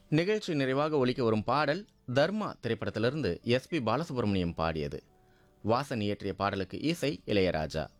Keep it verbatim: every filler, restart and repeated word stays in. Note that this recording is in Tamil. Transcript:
நிகழ்ச்சி நிறைவாக ஒலிக்க வரும் பாடல் தர்மா திரைப்படத்திலிருந்து எஸ் பி பாலசுப்ரமணியம் பாடியது. வாசன் இயற்றிய பாடலுக்கு இசை இளையராஜா.